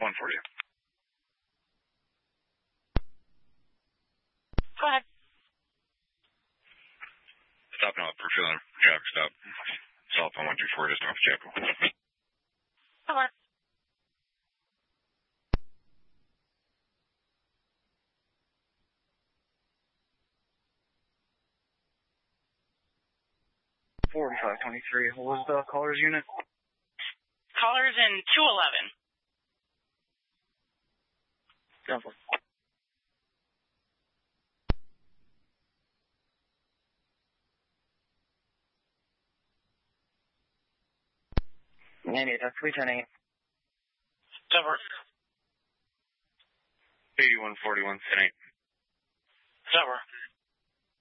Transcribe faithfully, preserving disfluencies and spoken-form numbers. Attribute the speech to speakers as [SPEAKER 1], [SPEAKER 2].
[SPEAKER 1] one for you.
[SPEAKER 2] Go ahead.
[SPEAKER 1] Stop now for feeling traffic stop. Cell phone one two four just off Chapel.
[SPEAKER 2] Over.
[SPEAKER 3] forty-five twenty-three. What was the caller's unit?
[SPEAKER 2] Caller's in two eleven.
[SPEAKER 3] Simple. Maybe that's three ten eight.
[SPEAKER 2] Over.
[SPEAKER 1] eighty-one forty-one ten eight.
[SPEAKER 2] Over.